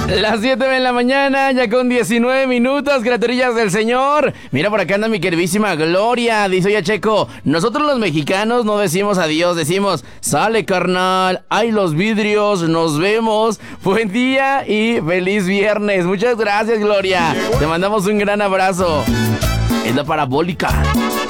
Las 7 de la mañana, ya con 19 minutos, criaturillas del Señor. Mira, por acá anda mi queridísima Gloria. Dice, oye, Checo, nosotros los mexicanos no decimos adiós, decimos, sale carnal, hay los vidrios, nos vemos. Buen día y feliz viernes. Muchas gracias, Gloria. Te mandamos un gran abrazo. Es la parabólica.